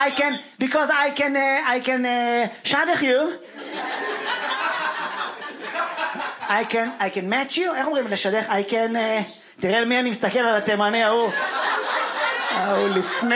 because I can שדך you. I can match you. איך אומרים לשדך? תראה על מי אני מסתכל, על התימני ההוא. לפני